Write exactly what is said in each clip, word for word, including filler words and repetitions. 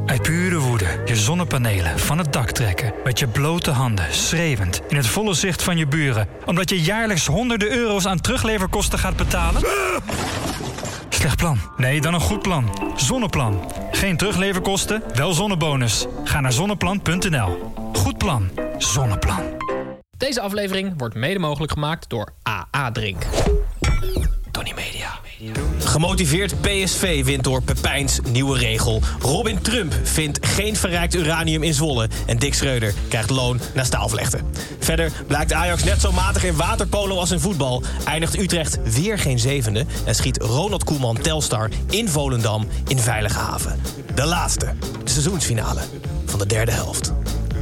Uit pure woede je zonnepanelen van het dak trekken. Met je blote handen, schreeuwend, in het volle zicht van je buren. Omdat je jaarlijks honderden euro's aan terugleverkosten gaat betalen? Slecht plan. Nee, dan een goed plan. Zonneplan. Geen terugleverkosten, wel zonnebonus. Ga naar zonneplan punt n l. Goed plan. Zonneplan. Deze aflevering wordt mede mogelijk gemaakt door A A Drink. Tony Media. Gemotiveerd P S V wint door Pepijns nieuwe regel. Robin Trump vindt geen verrijkt uranium in Zwolle. En Dick Schreuder krijgt loon na staalvlechten. Verder blijkt Ajax net zo matig in waterpolo als in voetbal. Eindigt Utrecht weer geen zevende. En schiet Ronald Koeman Telstar in Volendam in veilige haven. De laatste, de seizoensfinale van de derde helft.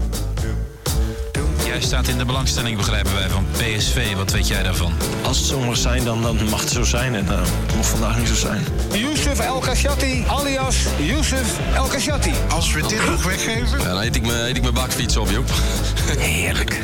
Jij staat in de belangstelling, begrijpen wij, van P S V. Wat weet jij daarvan? Als het zo mag zijn, dan, dan mag het zo zijn. En uh, het mocht vandaag niet zo zijn. Youssef El Khashati, alias Youssef El Khashati. Als we dit nog weggeven... Ja, dan eet ik mijn, eet ik mijn bakfiets op, Joep. Heerlijk.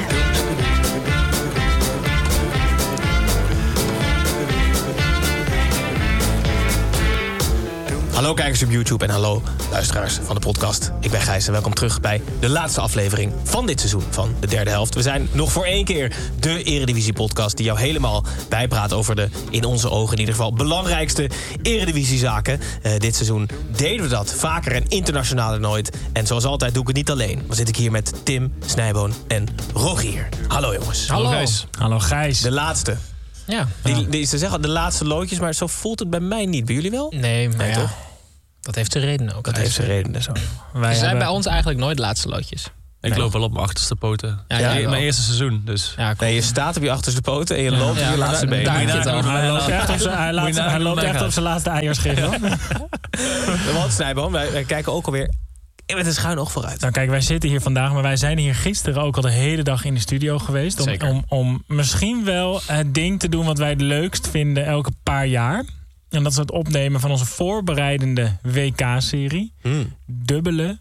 Hallo kijkers op YouTube en hallo luisteraars van de podcast. Ik ben Gijs en welkom terug bij de laatste aflevering van dit seizoen van de derde helft. We zijn nog voor één keer de Eredivisie-podcast die jou helemaal bijpraat over de, in onze ogen in ieder geval, belangrijkste Eredivisie-zaken. Uh, dit seizoen deden we dat vaker en internationaler nooit. En zoals altijd doe ik het niet alleen. Dan zit ik hier met Tim, Snijboon en Rogier. Hallo jongens. Hallo. Hallo Gijs. Hallo Gijs. De laatste. Ja. Die, die, ze zeggen de laatste loodjes, maar zo voelt het bij mij niet. Bij jullie wel? Nee, maar Nee, ja, toch? dat heeft zijn reden ook. Dat heeft zijn reden. Zo. Wij Ze zijn bij ons eigenlijk nooit laatste loodjes. Ik Nee. loop wel op mijn achterste poten. Ja, Ja, jij wel. mijn eerste seizoen, dus. Ja, Nee, je staat op je achterste poten en je loopt Ja, op je maar laatste da- been. daar Moet je heb je het nagaan. over. Hij loopt echt op zijn- hij laat- Moet je hij nagaan loopt hoe echt het op zijn laatste eierschip. Want Snijboom, wij, wij kijken ook alweer met een schuin oog vooruit. Nou kijk, wij zitten hier vandaag, maar wij zijn hier gisteren ook al de hele dag in de studio geweest. Om, Zeker. om, om misschien wel het ding te doen wat wij het leukst vinden elke paar jaar. En dat is het opnemen van onze voorbereidende W K-serie. Hmm. Dubbele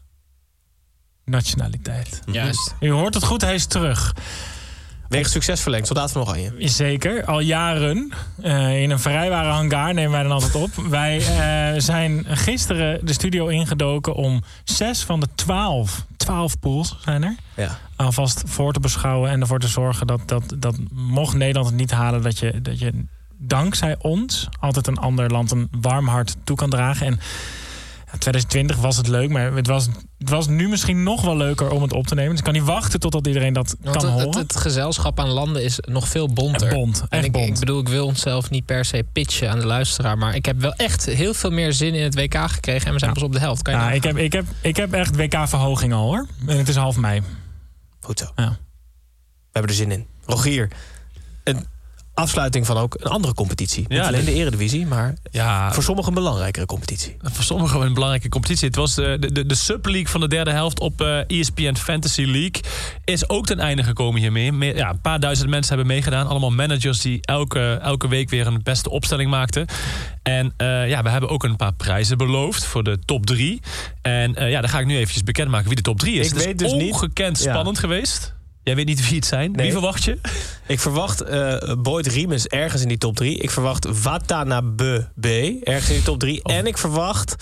nationaliteit. Juist. U hoort het goed, hij is terug. Wegens succes verlengd, soldaat van Oranje. Zeker, al jaren. Uh, in een vrijware hangar nemen wij dan altijd op. Wij uh, zijn gisteren de studio ingedoken om zes van de twaalf, twaalf pools zijn er, Ja. alvast voor te beschouwen en ervoor te zorgen dat, dat, dat mocht Nederland het niet halen, dat je, dat je dankzij ons altijd een ander land een warm hart toe kan dragen. En twintig twintig was het leuk, maar het was, het was nu misschien nog wel leuker om het op te nemen. Dus ik kan niet wachten totdat iedereen dat Want kan het, horen. het, het gezelschap aan landen is nog veel bonter. Bond, En echt ik, bond. ik bedoel, ik wil onszelf niet per se pitchen aan de luisteraar, maar ik heb wel echt heel veel meer zin in het W K gekregen en we zijn Ja. pas op de helft. Kan je Ja, nagaan? ik, heb, ik, heb, ik heb echt W K-verhoging al hoor. En het is half mei. Goed zo. Ja. We hebben er zin in. Rogier, een afsluiting van ook een andere competitie. Niet Ja, alleen de- de Eredivisie, maar Ja, voor sommigen een belangrijkere competitie. voor sommigen een belangrijke competitie. Het was de, de, de Sub-League van de derde helft op uh, E S P N Fantasy League. Is ook ten einde gekomen hiermee. Meer, ja, een paar duizend mensen hebben meegedaan. Allemaal managers die elke, elke week weer een beste opstelling maakten. En uh, ja, we hebben ook een paar prijzen beloofd voor de top drie. En uh, ja, dan ga ik nu eventjes bekendmaken wie de top drie is. Ik Het weet is dus niet- ongekend Ja. spannend geweest. Jij weet niet wie het zijn. Nee. Wie verwacht je? Ik verwacht uh, Boyd Riemens ergens in die top drie. Ik verwacht Watanabe B ergens in die top drie. Of- En ik verwacht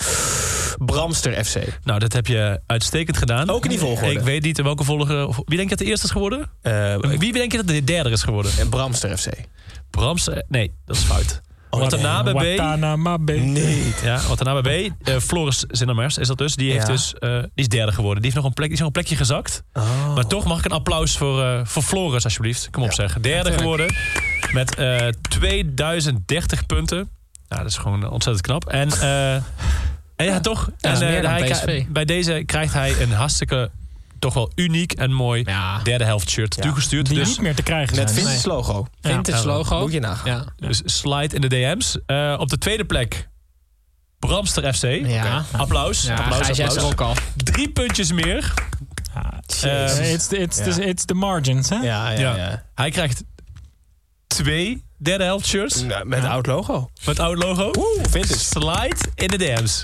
Bramster F C. Nou, dat heb je uitstekend gedaan. Ook in die volgorde. Ik weet niet in welke volgorde. Wie denk je dat de eerste is geworden? Uh, Wie denk je dat de derde is geworden? En Bramster F C. Brams, eh, nee, dat is fout. Oh, Watanabe B. Watanabe. Nee. Ja, Watanabe B. Uh, Floris Zinnemers is dat dus. Die, heeft Ja. dus, uh, die is derde geworden. Die, heeft nog een plek, die is nog een plekje gezakt. Oh. Maar toch mag ik een applaus voor, uh, voor Floris, alsjeblieft. Kom op, Ja. zeg. Derde geworden. Met uh, tweeduizend dertig punten. Nou, dat is gewoon ontzettend knap. En, uh, en ja, toch. dat is en, uh, meer dan hij, P S V. bij deze krijgt hij een hartstikke, toch wel uniek en mooi Ja. derde helft shirt Ja. toegestuurd. Die Dus, niet meer te krijgen Met zijn. vintage logo. Vintage Ja, logo. Moet je nagaan. Ja. dus slide in de D M's. Uh, op de tweede plek Bramster F C. Ja. Applaus. Ja, applaus, Gijs, jij is er applaus. ook al. Drie puntjes meer. Ja, Uh, it's, the, it's, Ja. the, it's the margins, hè? Ja, ja, Ja. ja. Hij krijgt twee derde helft shirts Nou, met oud logo. met oud logo. Oeh, vintage. Slide in de D M's.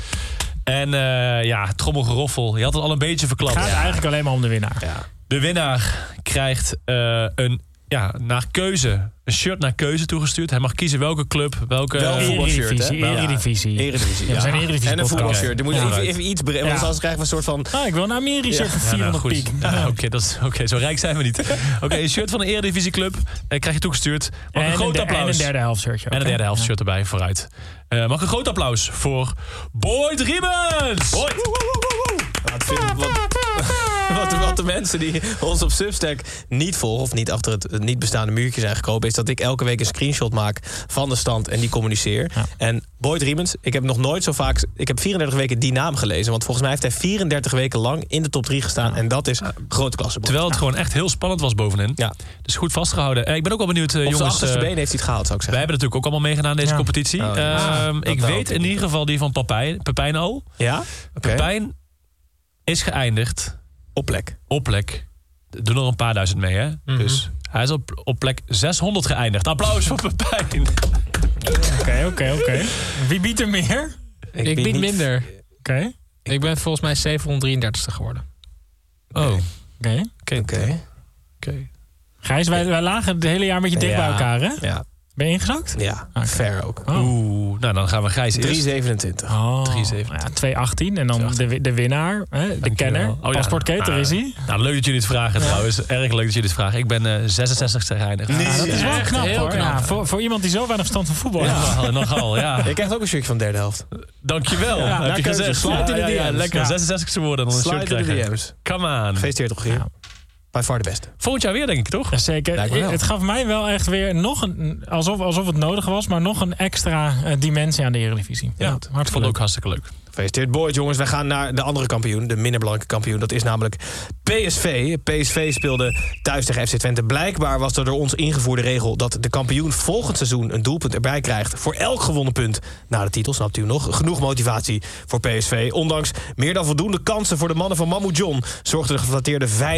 En uh, ja, trommelgeroffel. Je had het al een beetje verklapt. Het gaat eigenlijk alleen maar om de winnaar. Ja. De winnaar krijgt uh, een, ja, naar keuze, een een shirt naar keuze toegestuurd. Hij mag kiezen welke club, welke... Wel een voetbalshirt, hè? Eredivisie, Eredivisie. Eredivisie, Ja, we zijn ja. Eredivisie En een podcast. voetbalshirt. Dan moet je Ja. even, even iets breder. Want Ja. anders krijgen we een soort van... Ah, ik wil een Ameri-shirt van Ja, nou, vierhonderd goed. piek. Ja, Oké, dat is oké. Zo rijk zijn we niet. Oké, okay, een shirt van een Eredivisieclub eh, krijg je toegestuurd. Mag En een groot een, de- applaus. en een derde helft shirtje. En een derde helft shirt erbij, vooruit. Uh, mag een groot applaus voor Boyd Riemens. Boyd! Wat, vind, wat, wat, wat de mensen die ons op Substack niet volgen... of niet achter het niet bestaande muurtje zijn gekropen... is dat ik elke week een screenshot maak van de stand en die communiceer. Ja. En Boyd Riemens, ik heb nog nooit zo vaak... ik heb vierendertig weken die naam gelezen... want volgens mij heeft hij vierendertig weken lang in de top drie gestaan... Ja. En dat is ja. grote klasse. Terwijl het ja. gewoon echt heel spannend was bovenin. Ja. Dus goed vastgehouden. Uh, ik ben ook wel benieuwd, uh, op jongens... Op zijn achterste uh, been heeft hij het gehaald, zou ik zeggen. Wij hebben natuurlijk ook allemaal meegedaan deze ja. competitie. Oh, ja. uh, ik weet in ieder geval die van Pepijn, Pepijn al. Ja? Okay. Pepijn is geëindigd... Op plek. Op plek. Doe er een paar duizend mee, hè? Mm-hmm. Dus hij is op, op plek zeshonderd geëindigd. Applaus voor Pepijn. Oké, oké, oké. Wie biedt er meer? Ik, ik bied, bied minder. Oké. Okay. Ik ben volgens mij zevenhonderddrieëndertigste geworden. Oh. Oké. Okay. Oké. Okay. Okay. Gijs, wij, wij lagen het hele jaar met je dicht ja. bij elkaar, hè? Ja. Ben je ingezakt? Ja, okay. Fair ook. Oh. Oeh, nou dan gaan we Gijs eerst. drie zevenentwintig. Oh, drie zevenentwintig. Ja, twee achttien en dan de, de winnaar, hè, de kenner. Oh, ja. Paspoortketer nou, is hij. Nou, leuk dat jullie het vragen ja. trouwens. Erg leuk dat jullie het vragen. Ik ben uh, zesenzestigste geëindigd. Nee, ja, dat is wel knap heel hoor. knap. Ja, voor, voor iemand die zo weinig verstand van voetbal heeft. Ja, ja. nogal, ja. Je krijgt ook een shirtje van de derde helft. Dankjewel. Ja, heb je gezegd. Slide in de ja, D M's. Ja, lekker, ja. zesenzestigste worden en dan een Slide shirt krijgen. in de D M's. Come on. Gefeliciteerd toch, Gier. Ja. By far de beste. Volgend jaar weer, denk ik, toch? Ja, zeker. Het gaf mij wel echt weer nog een... Alsof, alsof het nodig was, maar nog een extra uh, dimensie aan de Eredivisie. Ja, ja ik vond het ook hartstikke leuk. Gefeliciteerd, Boyd, jongens. Wij gaan naar de andere kampioen, de minder belangrijke kampioen. Dat is namelijk P S V. P S V speelde thuis tegen F C Twente. Blijkbaar was er door ons ingevoerde regel... dat de kampioen volgend seizoen een doelpunt erbij krijgt... voor elk gewonnen punt na de titel, snapt u nog. Genoeg motivatie voor P S V. Ondanks meer dan voldoende kansen voor de mannen van Mamou John... zorgde de geflatteerde vijf